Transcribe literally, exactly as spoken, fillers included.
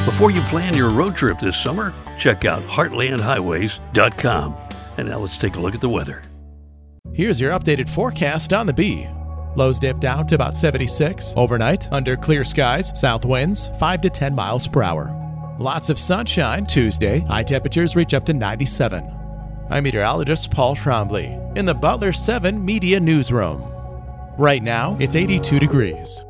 Before you plan your road trip this summer, check out heartland highways dot com. And now let's take a look at the weather. Here's your updated forecast on the Bee. Lows dip down to about seventy-six. Overnight, under clear skies, south winds five to ten miles per hour. Lots of sunshine Tuesday. High temperatures reach up to ninety-seven. I'm meteorologist Paul Trombley in the Butler seven Media Newsroom. Right now, it's eighty-two degrees.